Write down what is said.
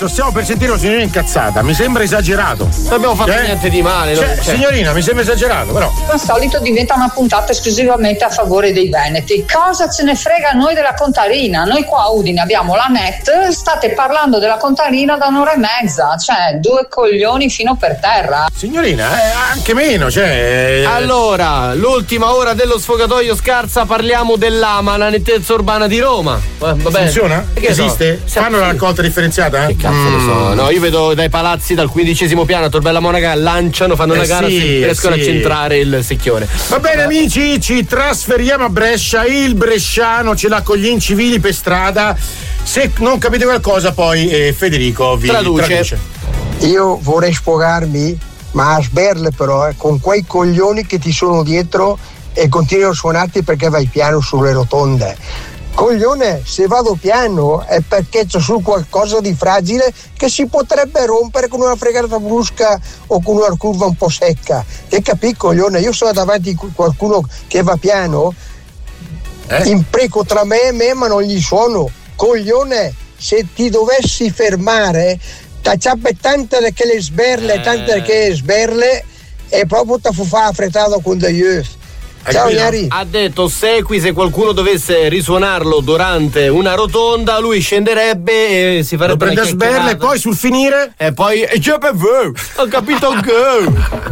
adesso stiamo per sentire una signorina incazzata, mi sembra esagerato. Non abbiamo fatto niente di male. Signorina, mi sembra esagerato, però. Al solito diventa una puntata esclusivamente a favore dei veneti. Cosa ce ne frega a noi della Contarina? Noi qua a Udine abbiamo la NET, state parlando della Contarina da un'ora e mezza, cioè 2 coglioni fino per terra. Signorina, anche meno, cioè. Allora, l'ultima ora dello sfogatoio Scarsa, parliamo dell'AMA, la nettezza urbana di Roma. Vabbè. Funziona? Esiste? Fanno la raccolta differenziata? Che cazzo ne so? No, io vedo dai palazzi dal 15° piano a Torbella Monaca lanciano, fanno una gara se riescono a centrare il secchione. Va bene amici, ci trasferiamo a Brescia, il bresciano ce l'ha con gli incivili per strada. Se non capite qualcosa poi Federico vi traduce. Io vorrei sfogarmi, ma a sberle però, con quei coglioni che ti sono dietro e continuano a suonarti perché vai piano sulle rotonde. Coglione, se vado piano è perché c'è su qualcosa di fragile che si potrebbe rompere con una fregata brusca o con una curva un po' secca. Che capì, coglione? Io sono davanti a qualcuno che va piano, impreco tra me e me, ma non gli suono. Coglione, se ti dovessi fermare, t'acciappe tante che le sberle, tante che sberle, e proprio ti fa affrettato con degli œufs. Ciao Iari. Ha detto segui, se qualcuno dovesse risuonarlo durante una rotonda lui scenderebbe e si farebbe prende a sberle e poi sul finire e poi ho capito che